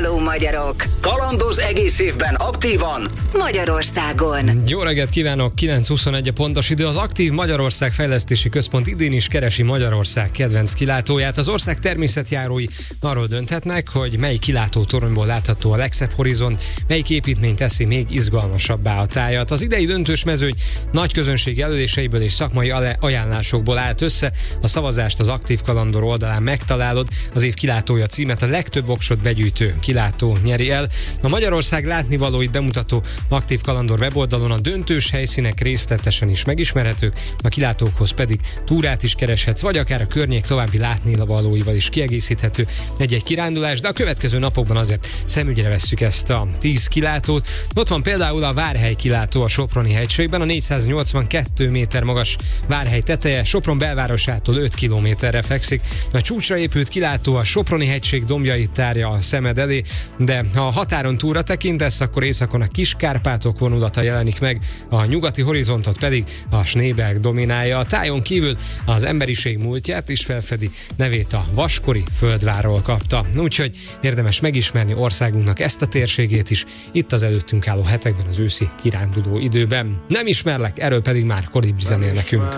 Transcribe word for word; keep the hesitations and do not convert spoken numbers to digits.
Haló magyarok! Kalandoz egész évben aktívan Magyarországon. Jó reggelt kívánok, kilenc huszonegy a pontos idő. Az Aktív Magyarország Fejlesztési Központ idén is keresi Magyarország kedvenc kilátóját. Az ország természetjárói arról dönthetnek, hogy mely kilátótoronyból látható a legszebb horizont, melyik építmény teszi még izgalmasabbá a tájat. Az idei döntős mezőny nagy közönség jelöléseiből és szakmai ajánlásokból állt össze. A szavazást az Aktív Kalandor oldalán megtalálod. Az év kilátója címet a legtöbb voksot begyűjtő kilátó nyeri el. A Magyarország látnivalóit bemutató Aktív Kalandor weboldalon a döntős helyszínek részletesen is megismerhetők, a kilátókhoz pedig túrát is kereshetsz, vagy akár a környék további látnivalóival is kiegészíthető egy-egy kirándulás, de a következő napokban azért szemügyre vesszük ezt a tíz kilátót. Ott van például a Várhely kilátó a Soproni hegységben, a négyszáznyolcvankettő méter magas Várhely teteje Sopron belvárosától öt kilométerre fekszik. A csúcsra épült kilátó a Soproni hegység dombjait tárja a szemed elé, de ha a határon túlra tekintesz, akkor északon a Kis-Kárpátok vonulata jelenik meg, a nyugati horizontot pedig a Schneeberg dominálja. A tájon kívül az emberiség múltját is felfedi, nevét a vaskori földvárról kapta. Úgyhogy érdemes megismerni országunknak ezt a térségét is, itt az előttünk álló hetekben, az őszi kiránduló időben. Nem ismerlek, erről pedig már Kolibri zenél nekünk.